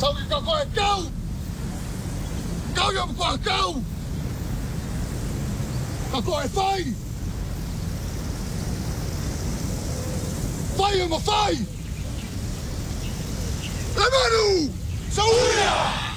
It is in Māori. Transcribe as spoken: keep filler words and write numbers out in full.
Sau khi cậu coi câu Câu cho một quả câu Cậu coi phơi Phơi một phơi Lấy manu Sauia